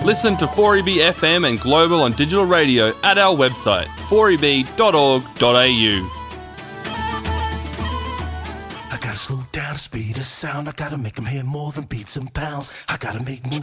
Listen to 4EB FM and Global on digital radio at our website, 4eb.org.au. I gotta slow down the speed of sound. I gotta make them hear more than beats and pounds. I gotta make moves